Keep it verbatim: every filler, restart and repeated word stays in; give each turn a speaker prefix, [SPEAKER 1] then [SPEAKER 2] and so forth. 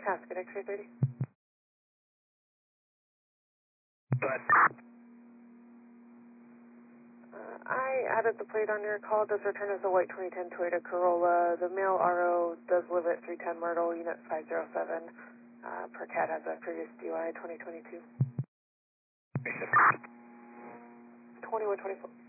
[SPEAKER 1] Casket X-ray thirty.
[SPEAKER 2] But
[SPEAKER 1] Uh, I added the plate on your call. Does return as a white twenty ten Toyota Corolla. The male R O does live at three ten Myrtle, unit five zero seven. Uh, per cat has a previous D U I twenty twenty-two. twenty-one twenty-four.